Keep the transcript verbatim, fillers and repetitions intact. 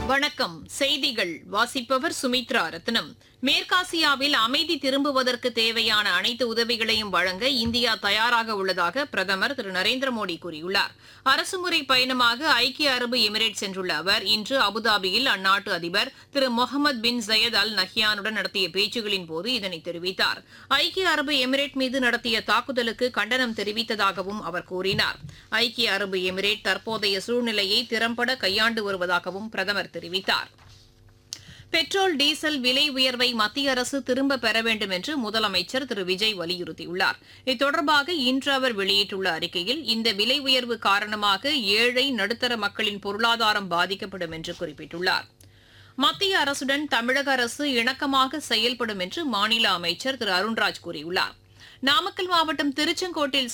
வணக்கம். செய்திகள் வாசிப்பவர் சுமித்ரா ரத்னம். மேற்காசியாவில் அமைதி திரும்புவதற்கு தேவையான அனைத்து உதவிகளையும் வழங்க இந்தியா தயாராக உள்ளதாக பிரதமர் திரு நரேந்திர மோடி கூறியுள்ளார். அரசுமுறை பயணமாக ஐக்கிய அரபு எமிரேட் சென்றுள்ள அவர் இன்று அபுதாபியில் அந்நாட்டு அதிபர் திரு முகமது பின் சையத் அல் நஹ்யானுடன் நடத்திய பேச்சுகளின் போது இதனை தெரிவித்தார். ஐக்கிய அரபு எமிரேட் மீது நடத்திய தாக்குதலுக்கு கண்டனம் தெரிவித்ததாகவும் அவர் கூறினார். ஐக்கிய அரபு எமிரேட் தற்போதைய சூழ்நிலையை திறம்பட கையாண்டு வருவதாகவும் பிரதமர் தெரிவித்தார். பெட்ரோல் டீசல் விலை உயர்வை மத்திய அரசு திரும்ப பெற வேண்டும் என்று முதலமைச்சர் திரு விஜய் வலியுறுத்தியுள்ளார். இது தொடர்பாக இன்று அவர் வெளியிட்டுள்ள அறிக்கையில் இந்த விலை உயர்வு காரணமாக ஏழை நடுத்தர மக்களின் பொருளாதாரம் பாதிக்கப்படும் என்று குறிப்பிட்டுள்ளார். மத்திய அரசுடன் தமிழக அரசு இணக்கமாக செயல்படும் என்று மாநில அமைச்சர் திரு அருண்ராஜ் கூறியுள்ளார். நாமக்கல் மாவட்டம் திருச்செங்கோட்டில்